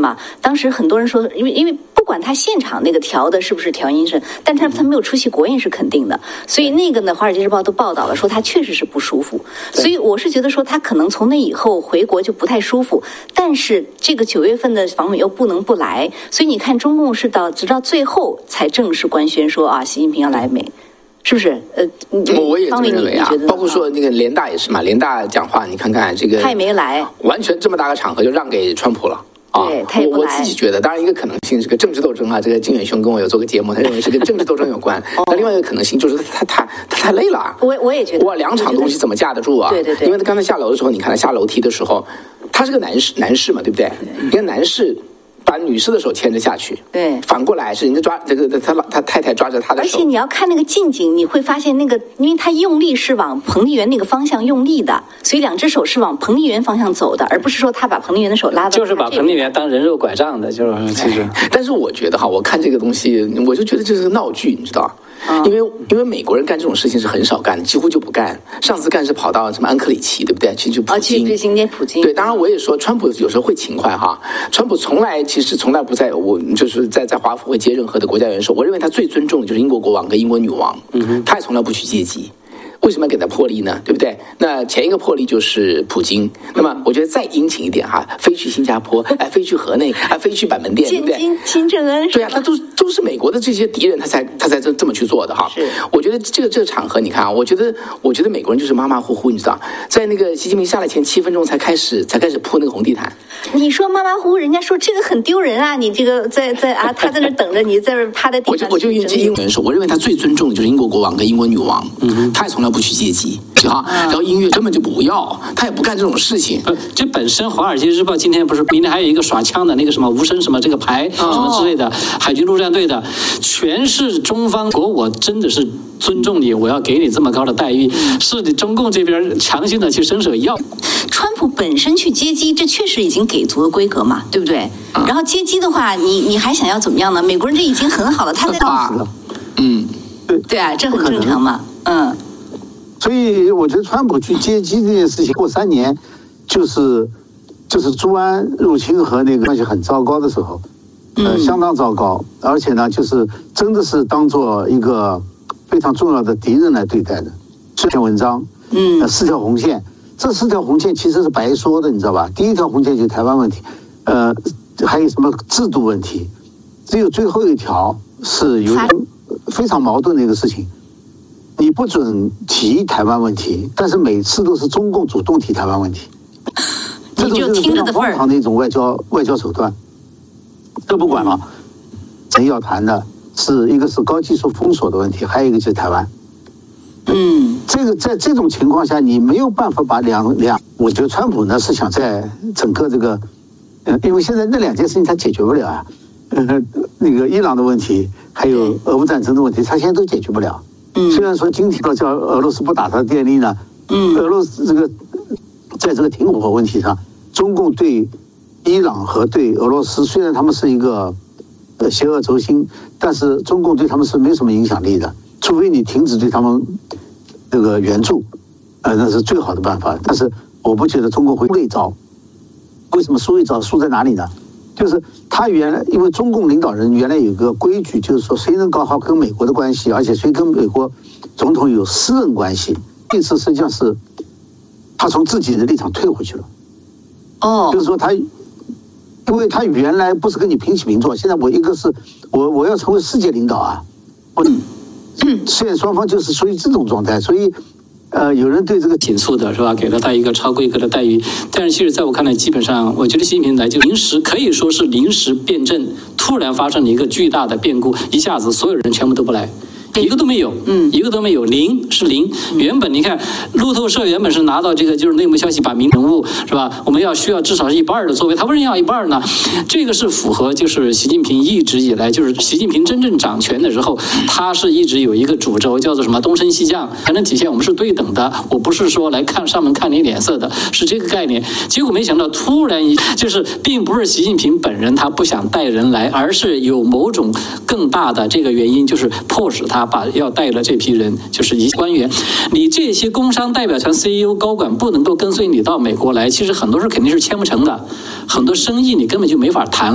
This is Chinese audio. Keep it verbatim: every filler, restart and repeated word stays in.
嘛，当时很多人说，因为因为不管他现场那个调的是不是调音声，但他他没有出席国宴是肯定的，所以那个呢，《华尔街日报》都报道了，说他确实是不舒服。所以我是觉得说他可能从那以后回国就不太舒服，但是这个九月份的访美又不能不来，所以你看中共是到直到最后才正式官宣说啊，习近平要来美。是不是？呃， 我也这么认为啊。包括说那个联大也是嘛，联大讲话，你看看这个， 他也没来， 完全这么大个场合就让给川普了啊。 对，他也不来。 我自己觉得，当然一个可能性是个政治斗争啊。这个金远兄跟我有做个节目，他认为是跟政治斗争有关。那、哦、另外一个可能性就是他他他太累了。 我我也觉得， 哇，两场东西怎么架得住啊？ 对对对。 因为他刚才下楼的时候，你看他下楼梯的时候，他是个男士男士嘛，对不对？一个男士。把女士的手牵着下去，对，反过来是人家抓这个他老他太太抓着他的手， 而且你要看那个近景，你会发现那个，因为他用力是往彭丽媛那个方向用力的，所以两只手是往彭丽媛方向走的，而不是说他把彭丽媛的手拉到， 就是把彭丽媛当人肉拐杖的，就是其实。 但是我觉得哈，我看这个东西，我就觉得这是个闹剧，你知道。因为因为美国人干这种事情是很少干的，几乎就不干。上次干是跑到什么安克里奇，对不对？去去普京， 哦，去今天普京。 对，当然我也说，川普有时候会勤快哈。川普从来其实从来不在我就是在在华府会接任何的国家元首。我认为他最尊重的就是英国国王跟英国女王，嗯，他也从来不去接机。为什么要给他破例呢？对不对？那前一个破例就是普京。那么我觉得再殷勤一点哈，飞去新加坡，哎，飞去河内，哎，飞去板门店，对不对？ 金正恩， 对啊，他都都是美国的这些敌人，他才他才这这么去做的哈。是，我觉得这个这个场合，你看啊，我觉得我觉得美国人就是马马虎虎，你知道，在那个习近平下来前七分钟才开始才开始铺那个红地毯。 你说马马虎虎，人家说这个很丢人啊！你这个在在啊，他在那等着你，在那趴在地上。 我就我就用英文说，我认为他最尊重的就是英国国王跟英国女王，嗯，他也从来不去接机。啊，然后音乐根本就不要，他也不干这种事情。 呃，这本身《华尔街日报》今天不是明天还有一个耍枪的那个什么无声什么这个牌什么之类的，海军陆战队的，全是中方国，我真的是尊重你，我要给你这么高的待遇，是你中共这边强行的去伸手要。 川普本身去接机，这确实已经给足了规格嘛，对不对？然后接机的话，你你还想要怎么样呢？美国人这已经很好了，他在嗯， 对对啊，这很正常嘛，嗯。 所以我觉得川普去接机这件事情，过三年，就是就是朱安入侵和那个关系很糟糕的时候，呃，相当糟糕，而且呢，就是真的是当做一个非常重要的敌人来对待的。这篇文章，嗯，呃，四条红线，这四条红线其实是白说的，你知道吧？第一条红线就是台湾问题，呃，还有什么制度问题，只有最后一条是有非常矛盾的一个事情。你不准提台湾问题，但是每次都是中共主动提台湾问题，这都是非常荒唐的一种外交外交手段。这不管了，真要谈的是一个是高技术封锁的问题，还有一个就是台湾。嗯，这个在这种情况下，你没有办法把两两，我觉得川普呢是想在整个这个，呃，因为现在那两件事情他解决不了啊，呃，那个伊朗的问题，还有俄乌战争的问题，他现在都解决不了。虽然说今天叫俄罗斯不打他的电力呢，嗯，俄罗斯这个在这个停火问题上，中共对伊朗和对俄罗斯虽然他们是一个呃邪恶轴心，但是中共对他们是没有什么影响力的，除非你停止对他们这个援助，呃，那是最好的办法。但是我不觉得中国会输一招。为什么输一招？输在哪里呢？就是他原来，因为中共领导人原来有个规矩，就是说谁能搞好跟美国的关系，而且谁跟美国总统有私人关系，这次实际上是他从自己的立场退回去了。哦，就是说他，因为他原来不是跟你平起平坐，现在我一个是我我要成为世界领导啊，我现在双方就是属于这种状态，所以。呃，有人对这个紧促的是吧，给了他一个超规格的待遇，但是其实在我看来，基本上我觉得习近平来就临时可以说是临时变阵，突然发生了一个巨大的变故，一下子所有人全部都不来。一个都没有，嗯，一个都没有，零是零。原本你看，路透社原本是拿到这个就是内幕消息，把名人物是吧？我们要需要至少是一半的座位，他为什么要一半呢？这个是符合就是习近平一直以来，就是习近平真正掌权的时候，他是一直有一个主轴叫做什么东升西降，才能体现我们是对等的。我不是说来看上门看你脸色的，是这个概念。结果没想到突然一就是并不是习近平本人他不想带人来，而是有某种更大的这个原因，就是迫使他。把要带了这批人，就是一官员，你这些工商代表团 C E O 高管不能够跟随你到美国来，其实很多事肯定是签不成的，很多生意你根本就没法谈。